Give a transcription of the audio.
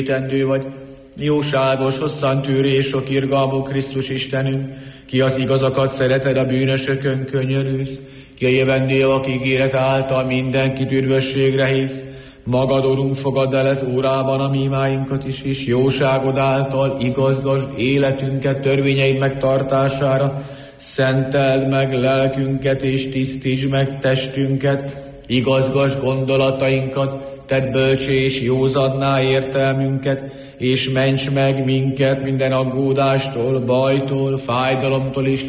Tendő vagy, jóságos, hosszantűrő és sok irgalmú Krisztus Istenünk, ki az igazakat szereted, a bűnösökön könyörülsz, ki a jövendőjavak ígéret által mindenkit üdvösségre hívsz, magad, Urunk, fogadd el ez órában a mi imáinkat is, és jóságod által igazgasd életünket törvényeid megtartására, szenteld meg lelkünket és tisztítsd meg testünket, igazgasd gondolatainkat, tedd bölcsé és józanná értelmünket, és ments meg minket minden aggódástól, bajtól, fájdalomtól és